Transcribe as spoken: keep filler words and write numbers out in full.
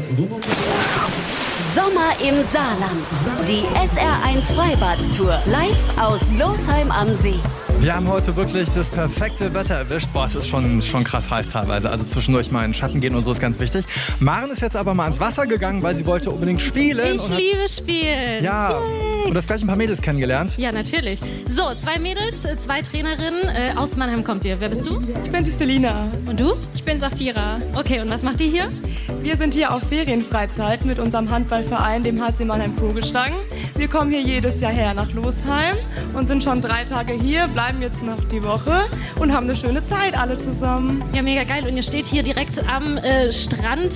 Sommer im Saarland. Die S R eins Freibad-Tour. Live aus Losheim am See. Wir haben heute wirklich das perfekte Wetter erwischt. Boah, es ist schon, schon krass heiß teilweise. Also zwischendurch mal in den Schatten gehen und so ist ganz wichtig. Maren ist jetzt aber mal ins Wasser gegangen, weil sie wollte unbedingt spielen. Ich und liebe hat, Spielen. Ja, Yay. Und hast gleich ein paar Mädels kennengelernt. Ja, natürlich. So, zwei Mädels, zwei Trainerinnen. Äh, aus Mannheim kommt ihr. Wer bist du? Ich bin die Selina. Und du? Ich bin Safira. Okay, und was macht ihr hier? Wir sind hier auf Ferienfreizeit mit unserem Handballverein, dem H C Mannheim Vogelstangen. Wir kommen hier jedes Jahr her nach Losheim und sind schon drei Tage hier, bleiben jetzt noch die Woche und haben eine schöne Zeit alle zusammen. Ja, mega geil. Und ihr steht hier direkt am äh, Strand.